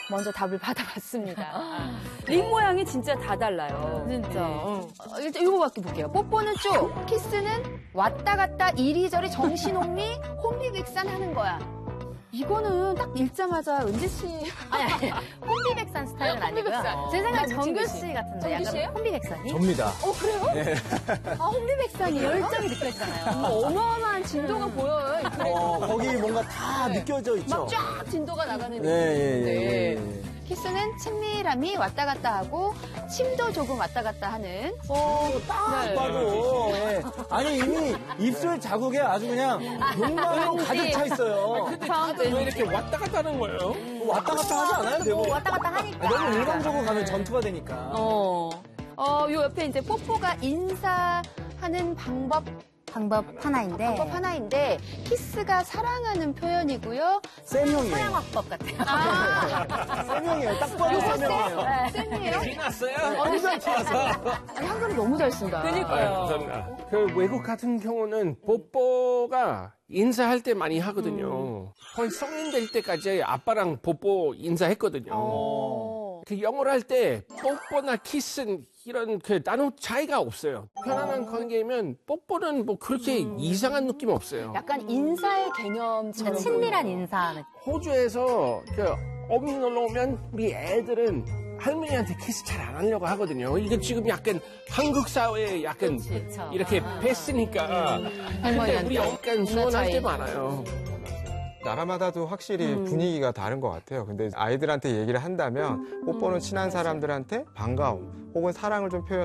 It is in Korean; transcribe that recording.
먼저 답을 받아봤습니다. 링 모양이 진짜 다 달라요. 진짜. 일단 이거밖에 볼게요. 뽀뽀는 쭉, 키스는 왔다 갔다 이리저리 정신혼미, 혼비백산하는 거야. 이거는 딱 읽자마자 은지 씨. 아니. 혼비백산 스타일은 아니고요. 제 생각엔 정규 씨 같은데. 정규 씨예요? 약간 혼비백산이? 접니다. 그래요? 네. 아, 혼비백산이요? 열정이 느껴지잖아요. 어마어마한 진도가 보여요. 이 그래도. 거기 뭔가 다 느껴져 있죠? 막 쫙 진도가 나가는 네, 예, 느낌인데. 예. 키스는 친밀함이 왔다 갔다 하고 침도 조금 왔다 갔다 하는. 딱 봐도. 예. 아니, 이미 입술 자국에 아주 그냥 욕망으로 가득 차 있어요. 근데 다들 왜 이렇게 왔다 갔다 하는 거예요? 왔다 갔다 하지 않아요, 대부분? 왔다 갔다 하니까. 너무 일방적으로 가면 전투가 되니까. 요 옆에 이제 뽀뽀가 인사하는 방법 하나인데, 키스가 사랑하는 표현이고요. 쌤형이에요. 서양화법 같아요. 쌤형이에요. 딱 봐도 쌤형이에요. 쌤이에요? 티났어요? 완전 티나서. 아니, 한글 너무 잘 쓴다. 감사합니다. 그 외국 같은 경우는 뽀뽀가 인사할 때 많이 하거든요. 거의 성인 될 때까지 아빠랑 뽀뽀 인사했거든요. 그 영어를 할 때 뽀뽀나 키스는 이런 그 나누 차이가 없어요. 편안한 관계면 뽀뽀는 뭐 그렇게 이상한 느낌 없어요. 약간 인사의 개념처럼. 친밀한 인사. 호주에서 그 어미 놀러 오면 우리 애들은 할머니한테 키스 잘 안 하려고 하거든요. 이게 지금 약간 한국 사회에 약간 그쵸. 이렇게 패스니까. 근데 할머니한테. 우리 약간 소원할 때 많아요. 나라마다도 확실히 분위기가 다른 것 같아요. 근데 아이들한테 얘기를 한다면 뽀뽀는 친한 사람들한테 반가움 혹은 사랑을 좀 표현